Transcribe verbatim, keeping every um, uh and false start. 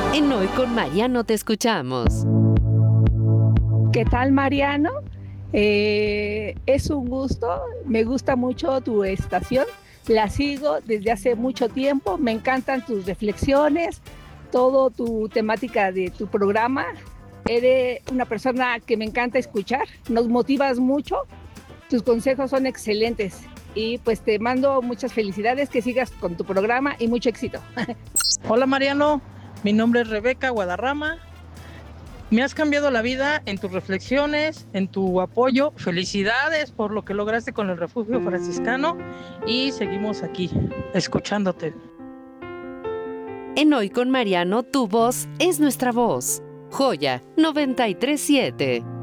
En Hoy con Mariano te escuchamos. ¿Qué tal, Mariano? Eh, es un gusto, me gusta mucho tu estación, la sigo desde hace mucho tiempo, me encantan tus reflexiones, todo tu temática de tu programa. Eres una persona que me encanta escuchar, nos motivas mucho, tus consejos son excelentes y pues te mando muchas felicidades, que sigas con tu programa y mucho éxito. Hola Mariano, mi nombre es Rebeca Guadarrama. Me has cambiado la vida en tus reflexiones, en tu apoyo. Felicidades por lo que lograste con el Refugio Franciscano y seguimos aquí, escuchándote. En Hoy con Mariano, tu voz es nuestra voz. Joya noventa y tres punto siete.